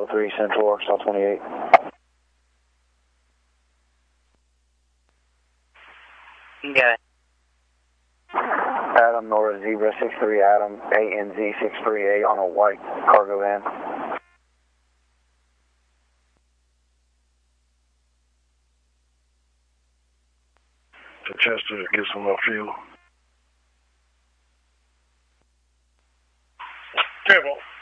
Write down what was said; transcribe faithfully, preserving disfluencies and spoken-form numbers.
oh three Central, Arkansas twenty-eight. Got it. Adam, Nora Zebra six three Adam, A N Z six three eight on a white cargo van. To Chester, get some more fuel. Careful.